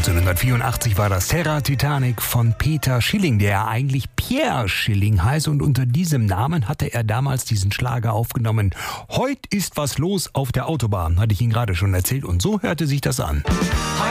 1984 war das Terra Titanic von Peter Schilling, der eigentlich Pierre Schilling heißt, und unter diesem Namen hatte er damals diesen Schlager aufgenommen. Heute ist was los auf der Autobahn, hatte ich Ihnen gerade schon erzählt, und so hörte sich das an.